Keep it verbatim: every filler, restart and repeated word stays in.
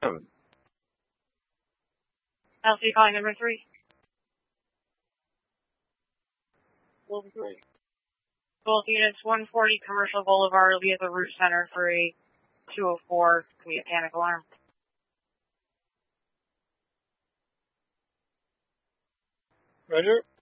seven. L C calling number three. Number three. Both units, one forty Commercial Boulevard will be at the route center for a two oh four, can be a panic alarm. Roger.